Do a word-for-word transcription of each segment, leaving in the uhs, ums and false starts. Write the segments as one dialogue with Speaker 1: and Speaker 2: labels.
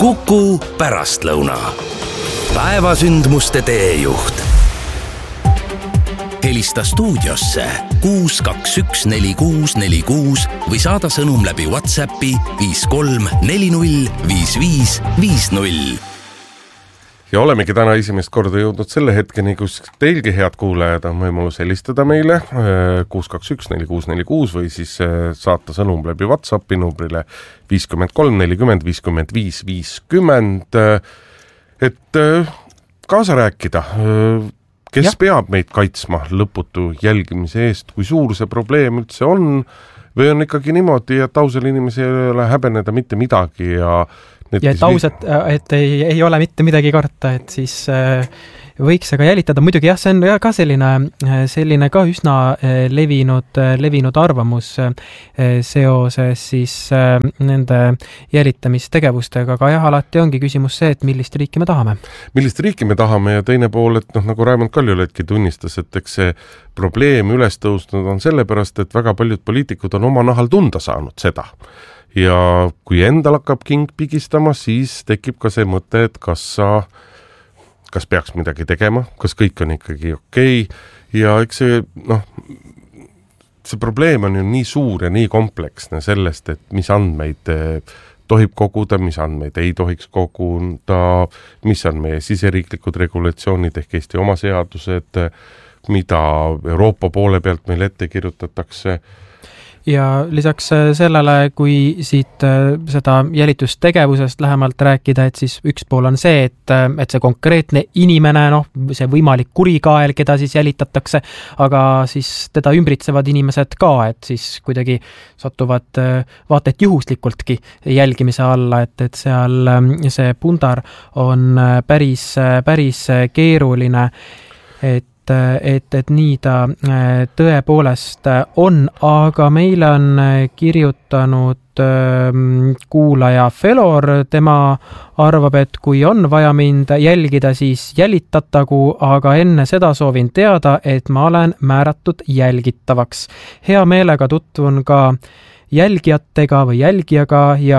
Speaker 1: Kuku pärastlõuna. Päevasündmuste teejuht. Helista stuudiosse kuus kaks üks neli kuus neli kuus või saada sõnum läbi WhatsAppi viis kolm neli null viis viis viis null.
Speaker 2: Ja olemegi täna esimest korda jõudnud selle hetkeni, kus teilgi head kuulajad on võimalus helistada meile kuus kaks üks neli kuus neli kuus või siis saata sõnum läbi WhatsAppi numbrile viis kolm neli null viis viis viis null, et kaasa rääkida, kes ja. peab meid kaitsma lõputu jälgimise eest, kui suur see probleem üldse on, või on ikkagi niimoodi, et ausal inimesi ei ole häbeneda mitte midagi ja
Speaker 3: ja et ausalt, et ei, ei ole mitte midagi karta, et siis äh, võiks aga jälitada. Muidugi jah, see on ka selline, selline ka üsna levinud, levinud arvamus äh, seoses siis äh, nende jälitamistegevustega, aga jah, alati ongi küsimus see, et millist riiki me tahame. Millist
Speaker 2: riiki me tahame ja teine pool, et noh, nagu Raimond Kaljulaidki tunnistas, et eks see probleem üles tõusnud on sellepärast, et väga paljud poliitikud on oma nahal tunda saanud seda. Ja kui endal hakkab king pigistama, siis tekib ka see mõte, et kas sa, kas peaks midagi tegema, kas kõik on ikkagi okei. Ja eks see, noh, see probleem on ju nii suur ja nii kompleksne sellest, et mis andmeid tohib koguda, mis andmeid ei tohiks koguda, mis on meie siseriiklikud regulatsioonid ehk Eesti oma seadused, mida Euroopa poole pealt meil ette kirjutatakse.
Speaker 3: Ja lisaks sellele, kui siit seda jälitustegevusest lähemalt rääkida, et siis üks pool on see, et, et see konkreetne inimene, noh, see võimalik kurikael, keda siis jälitatakse, aga siis teda ümbritsevad inimesed ka, et siis kuidagi satuvad vaata et juhuslikultki jälgimise alla, et, et seal see pundar on päris, päris keeruline, et et, et nii ta tõepoolest on, aga meile on kirjutanud kuulaja Felor, tema arvab, et kui on vaja mind jälgida, siis jälitatagu, aga enne seda soovin teada, et ma olen määratud jälgitavaks. Hea meelega tutvun ka jälgijatega või jälgijaga ja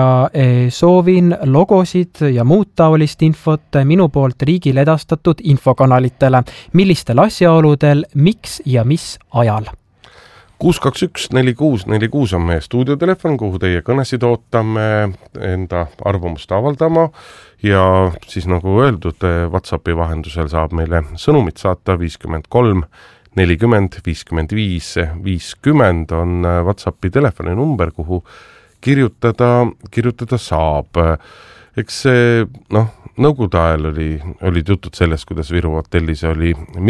Speaker 3: soovin logosid ja muud taolist infot minu poolt riigil edastatud infokanalitele. Millistel asjaoludel, miks ja mis ajal?
Speaker 2: kuus kaks üks neli kuus neli kuus on meie stuudiotelefon, kuhu teie kõnesid ootame enda arvamust avaldama ja siis nagu öeldud, WhatsAppi vahendusel saab meile sõnumit saata viis kolm nelikümmend viiskümmend viis viiskümmend on WhatsAppi telefoni number, kuhu kirjutada, kirjutada saab. Eks see, noh, nõukogude ajal oli, olid jutud sellest, kuidas Viru hotellis oli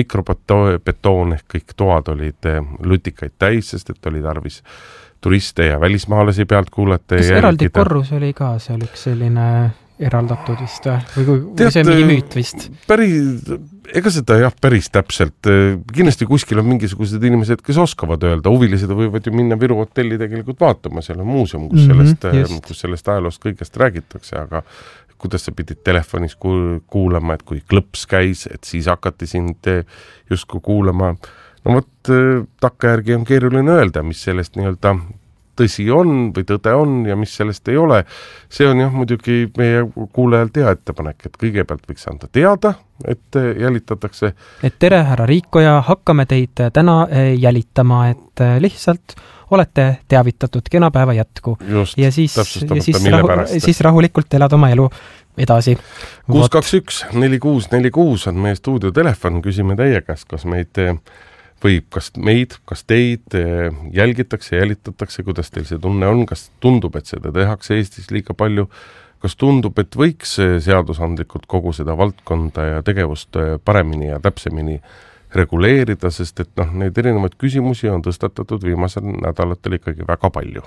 Speaker 2: mikrobetoon ehk kõik toad olid lutikaid täis, sest et oli tarvis turiste ja välismaalasi pealt kuulata.
Speaker 3: Kas eraldi korrus oli ka seal üks selline eraldatud vist või, või Tead, see mingi müüt vist?
Speaker 2: Päris, ega seda jah, päris täpselt. Kindlasti kuskil on mingisugused inimesed, kes oskavad öelda. Huvilised võivad ju minna Viru hotelli tegelikult vaatama. Seal on muuseum, kus sellest, mm-hmm, kus sellest ajaloost kõigest räägitakse, aga kuidas sa pidid telefonis kuulama, et kui klõps käis, et siis hakati sind justkui kuulama. No võt, takkajärgi on keeruline öelda, mis sellest nii-öelda tõsi on või tõde on ja mis sellest ei ole. See on jah muidugi meie kuulajalt hea ettepanek, et kõigepealt võiks anda teada, et jälitatakse.
Speaker 3: Et tere, härra Riikoja, hakkame teid täna jälitama, et lihtsalt olete teavitatud, kena päeva jätku.
Speaker 2: Just,
Speaker 3: ja siis, ja siis, rahu, siis rahulikult elad oma elu edasi.
Speaker 2: kuus kaks üks neli kuus neli kuus on meie stuudiotelefon, küsime teie käest, kas meid või kas meid, kas teid jälgitakse, jälitatakse, kuidas teil see tunne on, kas tundub, et seda tehakse Eestis liiga palju, kas tundub, et võiks seadusandlikult kogu seda valdkonda ja tegevust paremini ja täpsemini reguleerida, sest et noh, neid erinevaid küsimusi on tõstatatud viimasel nädalatel ikkagi väga palju.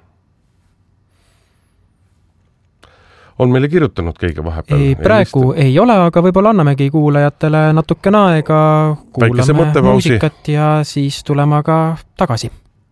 Speaker 2: On meile kirjutanud keegi vahepeal?
Speaker 3: Ei, praegu ei, ei ole, aga võib-olla annamegi kuulajatele natukene aega, kuulame muusikat ja siis tulema ka tagasi.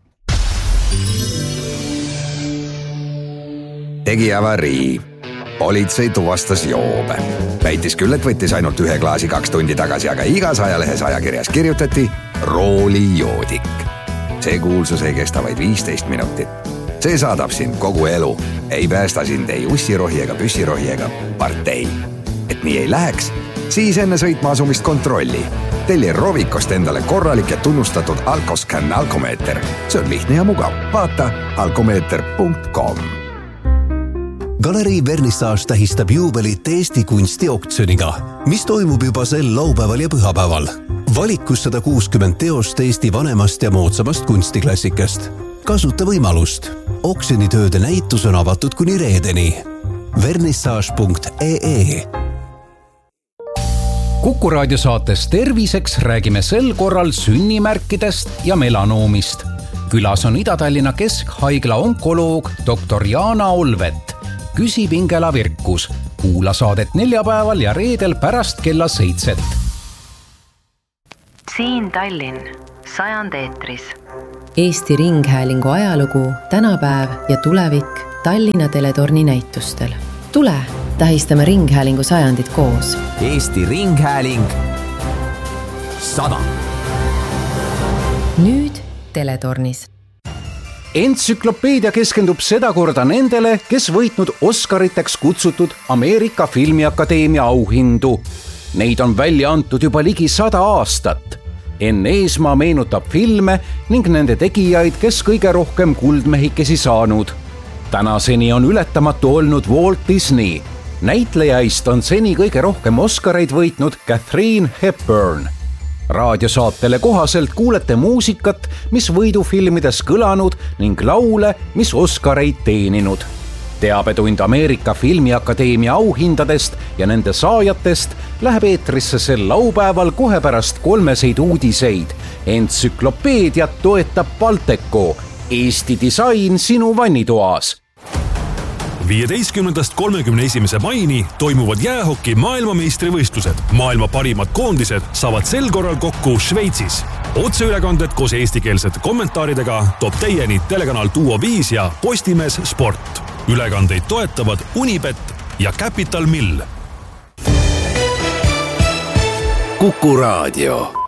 Speaker 4: Tegi avarii. Politsei tuvastas joobe. Väitis küll, et võttis ainult ühe klaasi kaks tundi tagasi, aga igas ajalehes ajakirjas kirjutati roolijoodik. See kuulsus ei kesta vaid viisteist minutit. See saadab sind kogu elu. Ei päästa sind ei ussirohi ega püssirohi ega partei. Et nii ei läheks, siis enne sõitma asumist kontrolli. Telli Rovikost endale korralik ja tunnustatud Alkoscan alkomeeter. See on lihtne ja mugav. Vaata alkomeeter punkt com.
Speaker 5: Galerii Vernissage tähistab juubelit Eesti kunstioktsiooniga, mis toimub juba sel laupäeval ja pühapäeval. Valikus sada kuuskümmend teost Eesti vanemast ja moodsamast kunstiklassikast. Kasuta võimalust. Oksjonitööde näitus on avatud kuni reedeni. vernissage punkt ee
Speaker 6: Kuku raadiosaates Terviseks räägime sel korral sünnimärkidest ja melanoomist. Külas on Ida-Tallinna Keskhaigla onkoloog doktor Jaana Olvet. Küsib Ingela Virkus. Kuula saadet neljapäeval ja reedel pärast kella seitset.
Speaker 7: Siin Tallinn, sajand eetris.
Speaker 8: Eesti Ringhäälingu ajalugu, tänapäev ja tulevik Tallinna teletorni näitustel. Tule, tähistame Ringhäälingu sajandit koos.
Speaker 9: Eesti Ringhääling sada.
Speaker 8: Nüüd teletornis.
Speaker 6: Entsüklopeedia keskendub sedakorda nendele, kes võitnud Oscariteks kutsutud Ameerika Filmiakadeemia auhindu. Neid on välja antud juba ligi sada aastat. Enn Eesmaa meenutab filme ning nende tegijaid, kes kõige rohkem kuldmehikesi saanud. Tänaseni on ületamatu olnud Walt Disney. Näitlejaist on seni kõige rohkem Oscareid võitnud Katharine Hepburn. Raadiosaatele kohaselt kuulete muusikat, mis võidufilmides kõlanud ning laule, mis Oscareid teeninud. Teabetund Ameerika Filmiakadeemia auhindadest ja nende saajatest läheb eetrisse sel laupäeval kohe pärast kolmeseid uudiseid. Entsüklopeediat toetab Balteco. Eesti disain sinu vannitoas.
Speaker 10: viieteistkümnendast kolmekümne esimese maini toimuvad jäähoki maailmameistrivõistlused. Maailma parimad koondised saavad sel korral kokku Šveitsis. Otseülekanded koos eestikeelsete kommentaaridega toob teieni telekanal Duo viis ja Postimees Sport. Ülekandeid toetavad Unibet ja Capital Mill.
Speaker 1: Kuku Raadio.